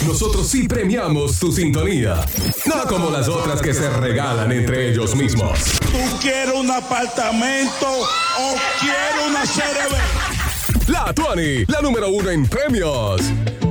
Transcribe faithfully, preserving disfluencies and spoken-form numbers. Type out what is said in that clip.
nosotros sí premiamos tu sintonía. No como las otras que se regalan entre ellos mismos. ¿Tú quieres un apartamento o quieres una C R B? La Tuani, la número uno en premios.